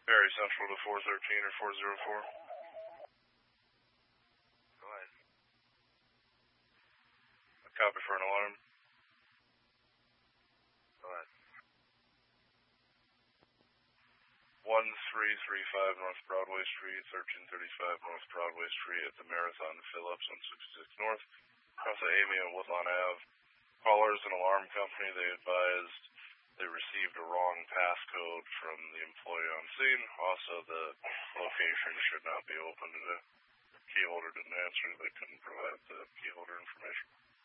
Perry Central to 413 or 404. Go ahead. A copy for an alarm. Go ahead. 1335 North Broadway Street, 1335 North Broadway Street at the Marathon Phillips on 66 North, across the Amy and Woodlawn Ave. Callers and alarm company, they advised they received a wrong passcode from the employee on scene. Also, the location should not be open. The key holder didn't answer. They couldn't provide the key holder information.